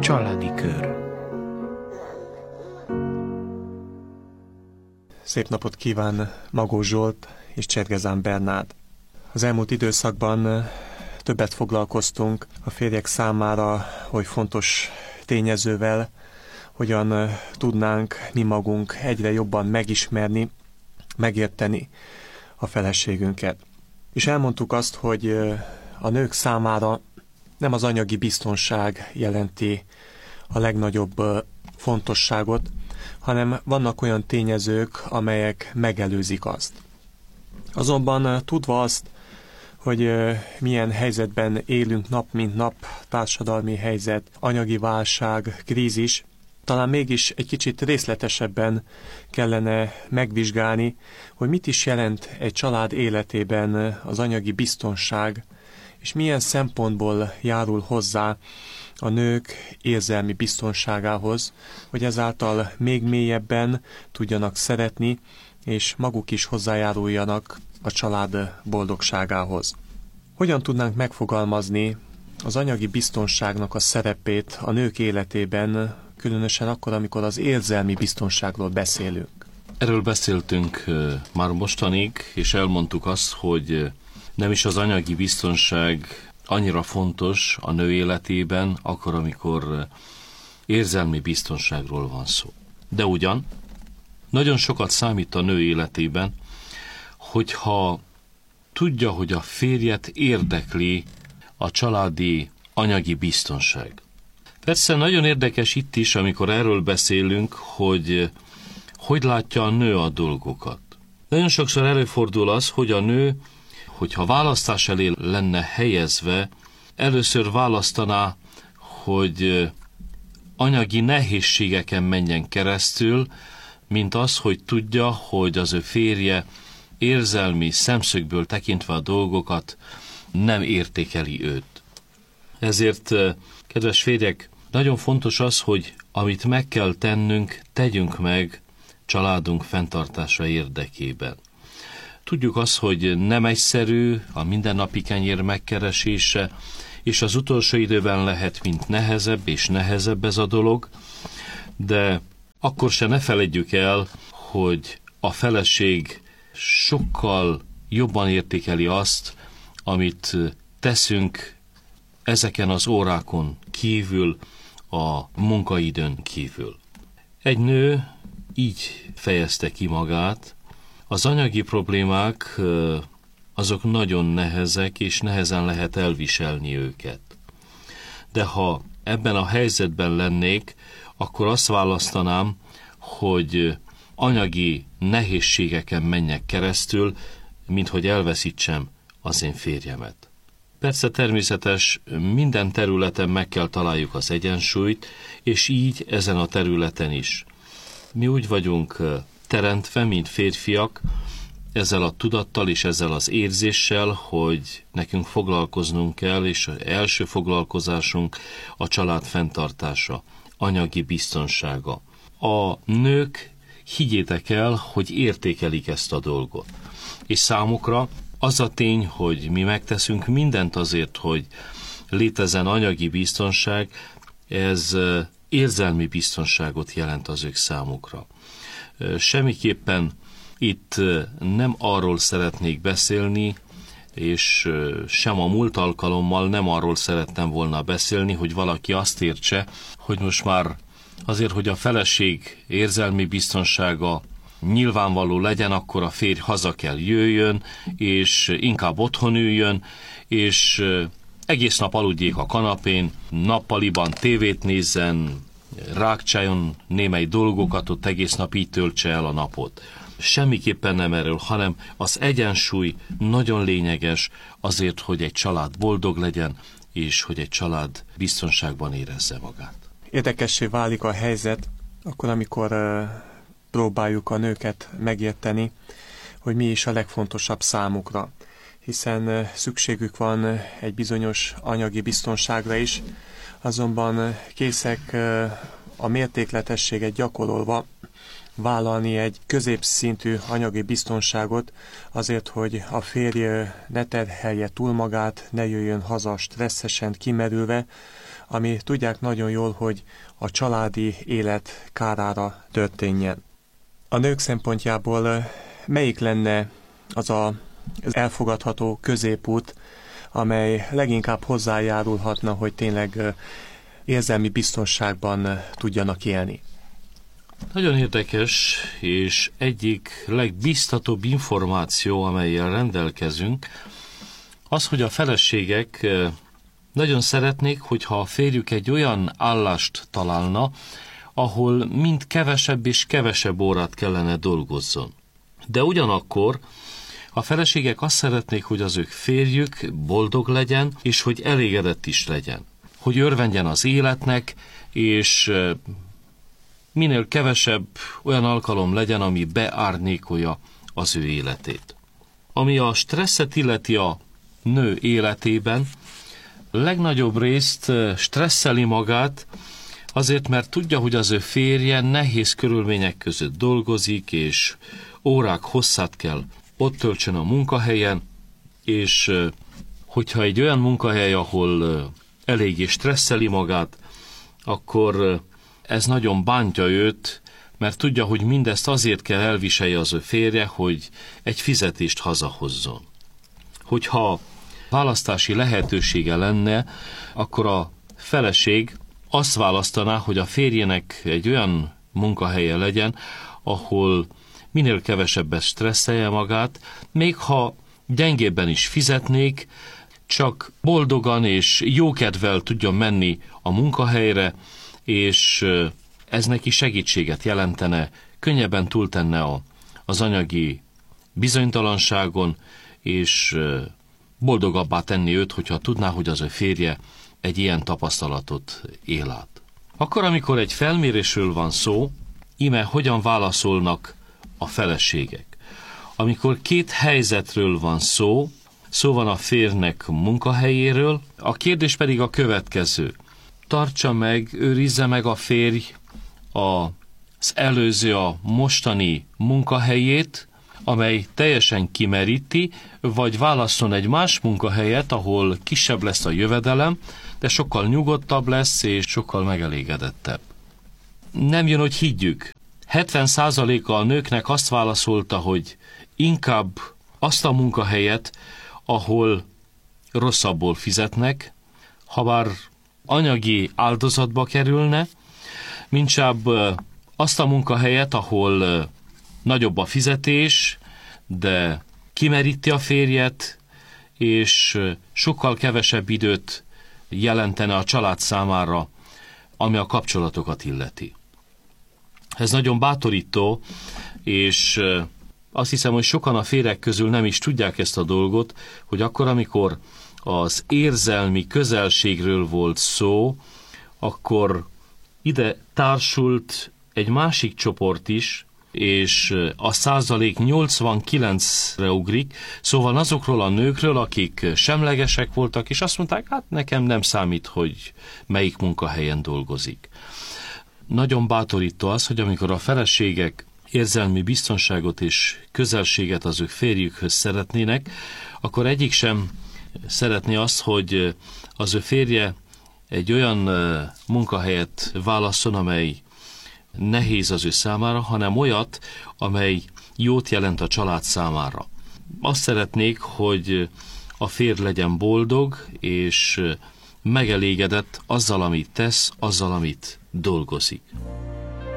Családi Kör. Szép napot kíván Magó Zsolt és Csergezán Bernárd. Az elmúlt időszakban többet foglalkoztunk a férjek számára, hogy fontos tényezővel, hogyan tudnánk mi magunk egyre jobban megismerni, megérteni a feleségünket. És elmondtuk azt, hogy a nők számára nem az anyagi biztonság jelenti a legnagyobb fontosságot, hanem vannak olyan tényezők, amelyek megelőzik azt. Azonban tudva azt, hogy milyen helyzetben élünk nap mint nap, társadalmi helyzet, anyagi válság, krízis, talán mégis egy kicsit részletesebben kellene megvizsgálni, hogy mit is jelent egy család életében az anyagi biztonság, és milyen szempontból járul hozzá a nők érzelmi biztonságához, hogy ezáltal még mélyebben tudjanak szeretni, és maguk is hozzájáruljanak a család boldogságához. Hogyan tudnánk megfogalmazni az anyagi biztonságnak a szerepét a nők életében, különösen akkor, amikor az érzelmi biztonságról beszélünk? Erről beszéltünk már mostanig, és elmondtuk azt, hogy nem is az anyagi biztonság annyira fontos a nő életében, akkor, amikor érzelmi biztonságról van szó. De ugyan, nagyon sokat számít a nő életében, hogyha tudja, hogy a férjet érdekli a családi anyagi biztonság. Persze nagyon érdekes itt is, amikor erről beszélünk, hogy látja a nő a dolgokat. Nagyon sokszor előfordul az, hogy a nő, hogyha választás elé lenne helyezve, először választaná, hogy anyagi nehézségeken menjen keresztül, mint az, hogy tudja, hogy az ő férje érzelmi szemszögből tekintve a dolgokat nem értékeli őt. Ezért, kedves férjek, nagyon fontos az, hogy amit meg kell tennünk, tegyünk meg családunk fenntartása érdekében. Tudjuk azt, hogy nem egyszerű a mindennapi kenyér megkeresése, és az utolsó időben lehet mint nehezebb és nehezebb ez a dolog, de akkor se ne feledjük el, hogy a feleség sokkal jobban értékeli azt, amit teszünk ezeken az órákon kívül, a munkaidőn kívül. Egy nő így fejezte ki magát: az anyagi problémák azok nagyon nehezek, és nehezen lehet elviselni őket. De ha ebben a helyzetben lennék, akkor azt választanám, hogy anyagi nehézségeken menjek keresztül, mint hogy elveszítsem az én férjemet. Persze természetes, minden területen meg kell találjuk az egyensúlyt, és így ezen a területen is. Mi úgy vagyunk teremtve, mint férfiak, ezzel a tudattal és ezzel az érzéssel, hogy nekünk foglalkoznunk kell, és az első foglalkozásunk a család fenntartása, anyagi biztonsága. A nők, higgyétek el, hogy értékelik ezt a dolgot. És számukra az a tény, hogy mi megteszünk mindent azért, hogy létezzen anyagi biztonság, ez érzelmi biztonságot jelent az ők számukra. Semmiképpen itt nem arról szeretnék beszélni, és sem a múlt alkalommal nem arról szerettem volna beszélni, hogy valaki azt értse, hogy most már azért, hogy a feleség érzelmi biztonsága nyilvánvaló legyen, akkor a férj haza kell jöjjön, és inkább otthon üljön, és egész nap aludjék a kanapén, nappaliban tévét nézzen, rákcsáljon némely dolgokat, ott egész nap így töltse el a napot. Semmiképpen nem erről, hanem az egyensúly nagyon lényeges azért, hogy egy család boldog legyen, és hogy egy család biztonságban érezze magát. Érdekessé válik a helyzet, akkor amikor próbáljuk a nőket megérteni, hogy mi is a legfontosabb számukra, hiszen szükségük van egy bizonyos anyagi biztonságra is, azonban készek a mértékletességet gyakorolva vállalni egy középszintű anyagi biztonságot azért, hogy a férj ne terhelje túl magát, ne jöjjön haza stresszesen, kimerülve, ami tudják nagyon jól, hogy a családi élet kárára történjen. A nők szempontjából melyik lenne az elfogadható középút, amely leginkább hozzájárulhatna, hogy tényleg érzelmi biztonságban tudjanak élni? Nagyon érdekes, és egyik legbiztatóbb információ, amellyel rendelkezünk, az, hogy a feleségek nagyon szeretnék, hogyha a férjük egy olyan állást találna, ahol mind kevesebb és kevesebb órát kellene dolgozzon. De ugyanakkor a feleségek azt szeretnék, hogy az ők férjük boldog legyen, és hogy elégedett is legyen. Hogy örvendjen az életnek, és minél kevesebb olyan alkalom legyen, ami beárnyékolja az ő életét. Ami a stresszet illeti a nő életében, legnagyobb részt stresszeli magát, azért, mert tudja, hogy az ő férje nehéz körülmények között dolgozik, és órák hosszát kell ott töltsön a munkahelyen, és hogyha egy olyan munkahely, ahol eléggé stresszeli magát, akkor ez nagyon bántja őt, mert tudja, hogy mindezt azért kell elviselje az ő férje, hogy egy fizetést hazahozzon. Hogyha választási lehetősége lenne, akkor a feleség azt választaná, hogy a férjének egy olyan munkahelye legyen, ahol minél kevesebbet stresszelje magát, még ha gyengébben is fizetnék, csak boldogan és jókedvel tudjon menni a munkahelyre, és ez neki segítséget jelentene, könnyebben túltenne az anyagi bizonytalanságon, és boldogabbá tenni őt, hogyha tudná, hogy az ő férje egy ilyen tapasztalatot él át. Akkor, amikor egy felmérésről van szó, íme hogyan válaszolnak a feleségek. Amikor két helyzetről van szó van a férjnek munkahelyéről, a kérdés pedig a következő. Tartsa meg, őrizze meg a férj az előző, a mostani munkahelyét, amely teljesen kimeríti, vagy válasszon egy más munkahelyet, ahol kisebb lesz a jövedelem, de sokkal nyugodtabb lesz, és sokkal megelégedettebb. Nem jön, hogy higgyük. 70%-a a nőknek azt válaszolta, hogy inkább azt a munkahelyet, ahol rosszabbul fizetnek, habár anyagi áldozatba kerülne, mincsább azt a munkahelyet, ahol nagyobb a fizetés, de kimeríti a férjet, és sokkal kevesebb időt jelentene a család számára, ami a kapcsolatokat illeti. Ez nagyon bátorító, és azt hiszem, hogy sokan a férjek közül nem is tudják ezt a dolgot, hogy akkor, amikor az érzelmi közelségről volt szó, akkor ide társult egy másik csoport is, és a százalék 89-re ugrik, szóval azokról a nőkről, akik semlegesek voltak, és azt mondták, hát nekem nem számít, hogy melyik munkahelyen dolgozik. Nagyon bátorító az, hogy amikor a feleségek érzelmi biztonságot és közelséget az ők férjükhöz szeretnének, akkor egyik sem szeretné azt, hogy az ő férje egy olyan munkahelyet válasszon, amely nehéz az ő számára, hanem olyat, amely jót jelent a család számára. Azt szeretnék, hogy a férj legyen boldog, és megelégedett azzal, amit tesz, azzal, amit dolgozik.